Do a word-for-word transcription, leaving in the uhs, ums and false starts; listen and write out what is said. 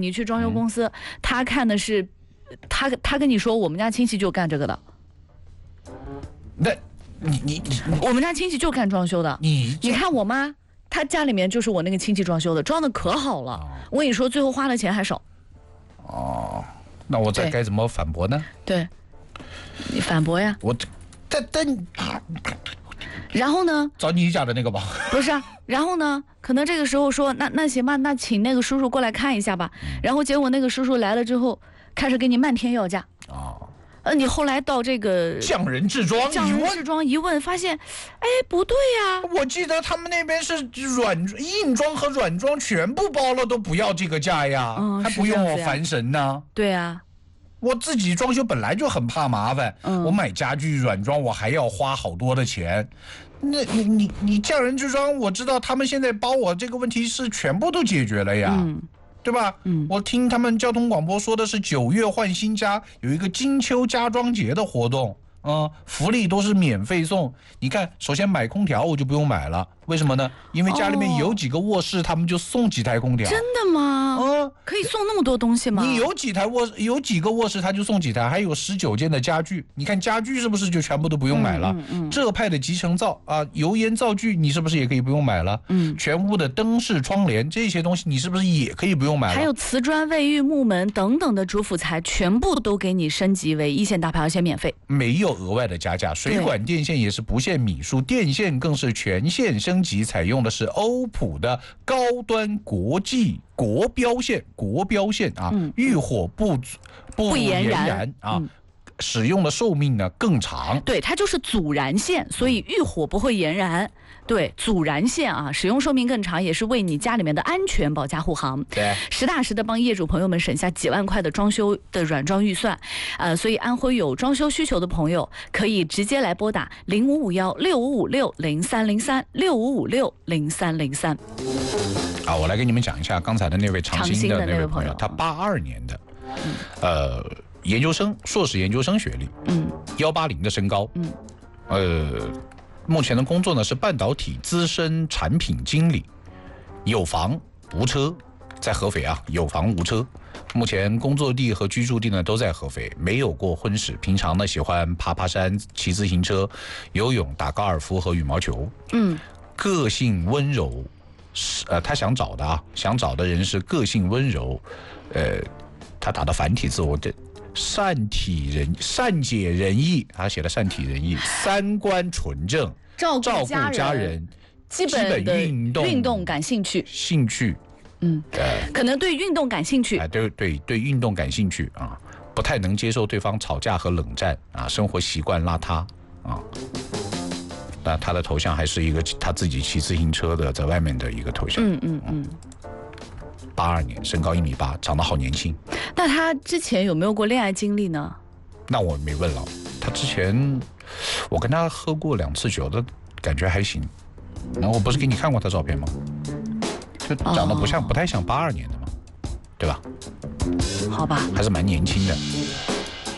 你去装修公司，嗯、他看的是，他他跟你说我们家亲戚就干这个的。 那，你你你， 我们家亲戚就干装修的。 你你看我妈，她家里面就是我那个亲戚装修的，装的可好了。哦、我跟你说，最后花的钱还少。 哦，那我这该怎么反驳呢？ 对，你反驳呀。 我，但但。 然后呢？ 找你家的那个吧。 不是啊，然后呢？可能这个时候说，那那行吧，那请那个叔叔过来看一下吧。嗯、然后结果那个叔叔来了之后，开始给你漫天要价。哦。呃，你后来到这个匠人制装， 匠人制装一问，发现，哎，不对呀、 啊。我记得他们那边是软硬装和软装全部包了，都不要这个价呀，嗯、还不用我烦神呢。 对啊。 我自己装修本来就很怕麻烦，嗯、我买家具软装我还要花好多的钱。那你你你匠人制装，我知道他们现在包我这个问题是全部都解决了呀，嗯、对吧？嗯，我听他们交通广播说的是九月换新家，有一个金秋家装节的活动，嗯，福利都是免费送。你看，首先买空调我就不用买了，为什么呢？因为家里面有几个卧室，他们就送几台空调。 真的吗？嗯，可以送那么多东西吗？ 你有几台卧有几个卧室，他就送几台，还有十九件的家具。你看家具是不是就全部都不用买了？嗯嗯嗯、浙派的集成灶啊，油烟灶具你是不是也可以不用买了？嗯，全屋的灯饰、窗帘这些东西你是不是也可以不用买了？ 还有瓷砖、卫浴、木门等等的主辅材，全部都给你升级为一线大牌，而且免费， 没有额外的加价。水管电线也是不限米数，电线更是全线升级，采用的是欧普的高端国际国标线，国标线啊，嗯、遇火不不不延燃啊。嗯，使用的寿命呢更长。 对，它就是阻燃线，所以遇火不会延燃。对，阻燃线啊，使用寿命更长，也是为你家里面的安全保驾护航。 对， 实打实的帮业主朋友们省下几万块的装修的软装预算。呃，所以安徽有装修需求的朋友，可以直接来拨打零五五幺六五五六零三零三六五五六零三零三。 啊，我来给你们讲一下刚才的那位长兴的那位朋友，他八二年的，嗯、呃。研究生、硕士研究生学历，嗯，幺八零的身高，嗯，呃，目前的工作呢是半导体资深产品经理，有房无车，在合肥啊，有房无车，目前工作地和居住地呢都在合肥，没有过婚史，平常呢喜欢爬爬山、骑自行车、游泳、打高尔夫和羽毛球，嗯，个性温柔，呃，他想找的啊，想找的人是个性温柔，呃，他打的繁体字，我这。善体人善解人意，他写的善体人意，三观纯正， 照顾家 人, 家人基本的运动运动感兴趣， 兴趣， 嗯，呃，可能对运动感兴趣， 哎、呃，对对对，运动感兴趣啊，不太能接受对方吵架和冷战啊，生活习惯邋遢啊。那他的头像还是一个他自己骑自行车的在外面的一个头像，嗯嗯嗯。八二年，身高一米八，长得好年轻。 那他之前有没有过恋爱经历呢？ 那我没问了。他之前，我跟他喝过两次酒的感觉还行。然后我不是给你看过他照片吗？就长得不像，哦、不太像八二年的嘛，对吧？ 好吧， 还是蛮年轻的。